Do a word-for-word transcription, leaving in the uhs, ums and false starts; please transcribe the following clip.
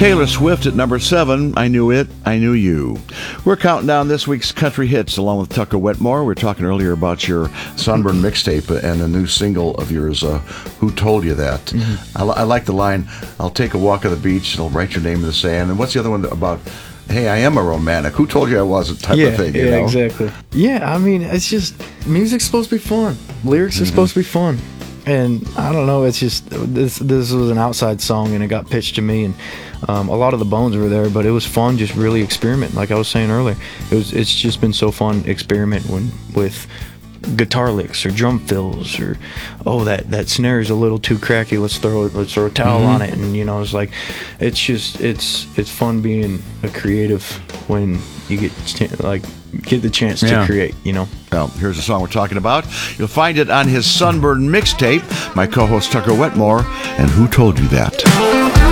Taylor Swift at number seven, I Knew It, I Knew You. We're counting down this week's country hits along with Tucker Wetmore. We were talking earlier about your Sunburn mixtape and a new single of yours, uh, Who Told You That? Mm-hmm. I, li- I like the line, I'll take a walk on the beach and I'll write your name in the sand. And what's the other one about, hey, I am a romantic. Who told you I wasn't type yeah, of thing, you yeah, know? exactly. Yeah, I mean, it's just, music's supposed to be fun. Lyrics mm-hmm. are supposed to be fun. And I don't know, it's just, this this was an outside song and it got pitched to me, and um, a lot of the bones were there, but it was fun just really experimenting. Like I was saying earlier, it was it's just been so fun experimenting with guitar licks or drum fills, or oh that that snare is a little too cracky, let's throw let's throw a towel mm-hmm. on it. And you know, it's like it's just it's it's fun being a creative when you get to, like get the chance to yeah. create, you know. Well, here's the song we're talking about. You'll find it on his Sunburn mixtape. My co-host Tucker Wetmore, and Who Told You That?